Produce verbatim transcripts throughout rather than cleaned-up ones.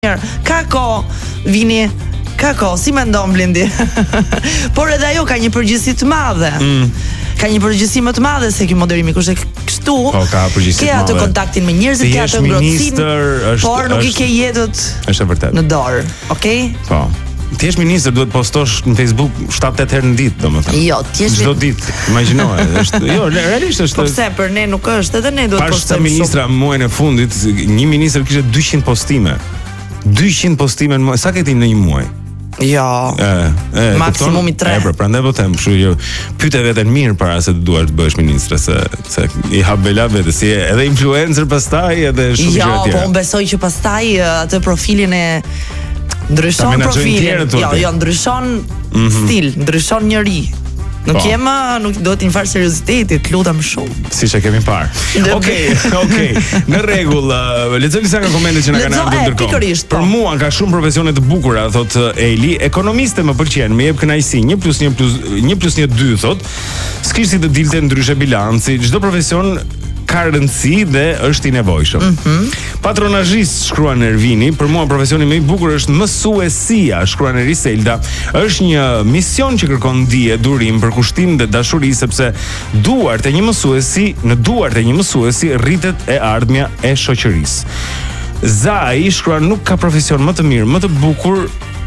Ka ko vini, ka ko, si mendon Blendi? Por edhe ajo ka një përgjegjësi të madhe. Mm. Ka një përgjegjësi më të madhe se ky moderimi, kurse kështu. Po ka përgjegjësi të madhe. Ke atë kontaktin me njerëzit, ke atë ngrohtësinë, por nuk i ke jetët. Është vërtet. Në dorë, okay? Po. Ti je ministër, duhet postosh në Facebook shtatë tetë herë në ditë, domethënë. Jo, ti je çdo ditë. Imagjinoje, është jo, realisht është. Po pse për ne nuk është, edhe ne duhet postojmë. Pashta ministra muajin e fundit, një ministër kishte dyqind postime. dyqind postime në muaj. Sa ke ti në një muaj? Jo. Ë, ë, maksimumi tre. E, prandaj po them, kështu që pyete veten mirë para se të duash të bëhesh ministre, se se i hap bela vetë, si edhe influencer pastaj, edhe shumë gjëra tjera. Jo, po unë besoj që pastaj atë profilin e ndryshon profilin. Jo, jo, ndryshon stil, ndryshon njëri. Nuk po. Jem, nuk do të infar seriozitetit, lutem shumë. Siç e kemi parë. Okej, okej. Në rregull, uh, lexoj disa nga komentet që na kanë ardhur ndërkohë. Për mua ka shumë profesione të bukura, thot Eli. Ekonomiste më pëlqen, më jep kënaqësi. një plus një plus një plus një dy thot. S'kish si të dilte ndryshe bilanci. Çdo profesion ka rëndësi dhe është i nevojshëm. Mm -hmm. Patronazhist, shkruan Ervini, për mua profesioni më i bukur është mësuesia, shkruan Eriselda. Është një mision që kërkon dije, durim, përkushtim dhe dashuri, sepse duart e një mësuesi, në duart e një mësuesi rritet e ardhmja e shoqërisë. Zai, shkruan, nuk ka profesion më të mirë, më të bukur.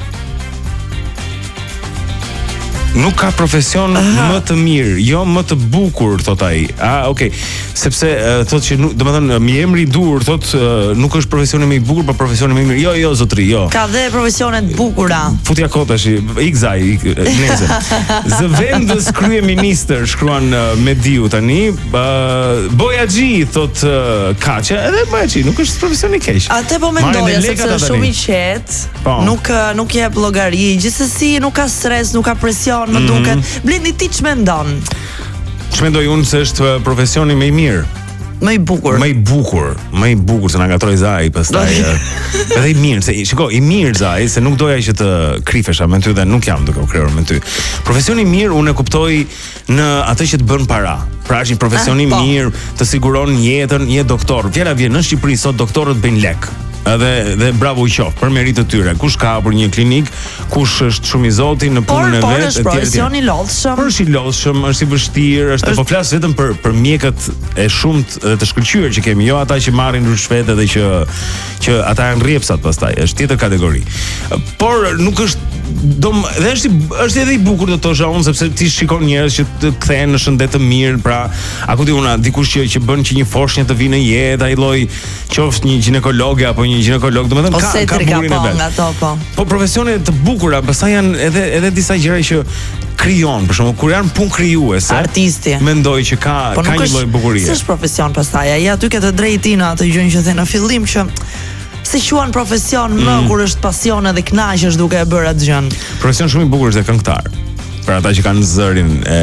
Nuk ka profesion Aha. më të mirë, jo më të bukur, thot ai. Ah, okay. Sepse uh, thot që nuk, domethënë mi emri i dur, thot uh, nuk është profesioni më i bukur, por profesioni më i mirë. Jo, jo, zotri, jo. Ka dhe profesione të bukura. Futja kot tash, ikzaj, neze. Zëvendës kryeministër, shkruan uh, Mediu tani, uh, Bojaxhi, thot uh, Kaçe, edhe Bojaxhi, nuk është profesioni i keq. Atë po mendoja sepse është shumë i qetë, nuk nuk jep llogari, gjithsesi nuk ka stres, nuk ka presion. Më duket. Blendi, ti ç'mendon? Ç'mendoj unë se është profesioni më i mirë. Më i bukur. Më i bukur, më i bukur se na ngatroi Zai pastaj. Edhe i mirë, se shikoj, i mirë Zai, se nuk doja që të krifesha me ty dhe nuk jam duke u kryer me ty. Profesioni i mirë unë e kuptoj në atë që të bën para. Pra është një profesion i mirë, të siguron jetën, je doktor. Fjala vjen në Shqipëri sot doktorët bëjnë lek. Edhe dhe bravo i qoftë për meritë të tyre. Kush ka hapur një klinik, kush është shumë i zoti në punën e vet, por është profesion i lodhshëm. Është i lodhshëm, është i vështirë, është po flas vetëm për për mjekët e shumt dhe të shkëlqyer që kemi, jo ata që marrin rrushfete dhe që që ata janë rrjepsat pastaj, është tjetër kategori. Por nuk është dom dhe është është edhe i bukur do të thosha unë, sepse ti shikon njerëz që të kthehen në shëndet të mirë, pra a ku di una, dikush që që bën që një foshnjë të vinë në jetë, ai lloj qoftë një ginekologe apo një ginekolog, domethënë ka ka bukurin e vet. Po, po profesione të bukura, pastaj janë edhe edhe disa gjëra që krijon, për shembull, kur janë punë krijuese. Artisti. Mendoj që ka po, ka një lloj bukurie. S'është profesion pastaj, ai aty ke të drejtin atë gjën që the në fillim që se quan profesion më mm. kur është pasion edhe kënaqesh duke e bërë atë gjën. Profesion shumë i bukur është këngëtar. Për ata që kanë zërin e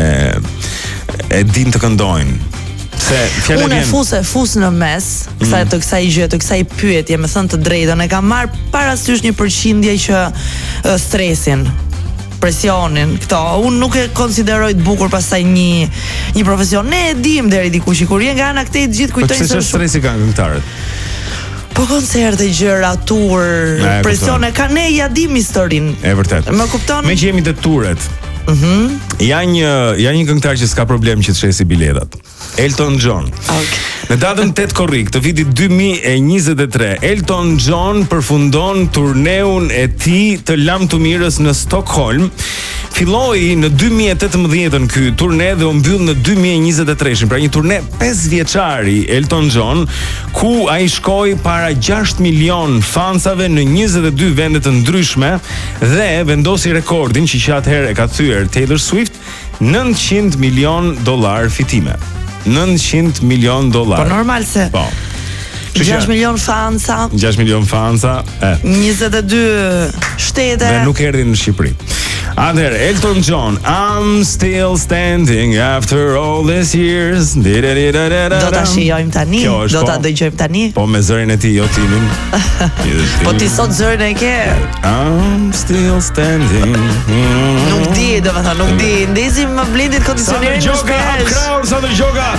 e din të këndojnë. Se fjala vjen. Unë fuse fus në mes, kësaj të kësaj gjë, të kësaj pyetje, më thënë të drejtën, e kam marr parasysh një përqindje që uh, stresin, presionin, këto. Unë nuk e konsideroj të bukur pastaj një një profesion. Ne e dim deri diku që kur je nga ana këtej të gjithë kujtojnë se stresi kanë këngëtarët. Po koncerte, gjëra, tur, presione, ka ne ja dim historinë. E vërtet. Më kupton? Me që jemi te turet. Mhm. Mm ja një ja një këngëtar që s'ka problem që të shesi biletat. Elton John. Okay. Në datën tetë korrik të vitit dy mijë e njëzet e tre, Elton John përfundon turneun e tij të Lam të Mirës në Stockholm. Filloi në dy mijë e tetëmbëdhjetë ky turne dhe u mbyll në dy mijë e njëzet e tre, pra një turne pesë vjeçari Elton John, ku ai shkoi para gjashtë milion fansave në njëzet e dy vende të ndryshme dhe vendosi rekordin që që atëherë e ka thyer Taylor Swift, nëntëqind milion dollar fitime. nëntëqind milion dollar. Po normal se. Po. gjashtë milion fansa. gjashtë milion fansa. E. njëzet e dy shtete. Dhe nuk erdhin në Shqipëri. Atëherë, Elton John, I'm still standing after all these years. Do ta shijojmë tani? Do ta dëgjojmë tani? Po me zërin e tij, jo timin. Po ti sot zërin e ke? I'm still standing. Nuk di, domethënë, nuk di. Ndezim më Blendit kondicionerin. Sa të gjoga, sa të gjoga.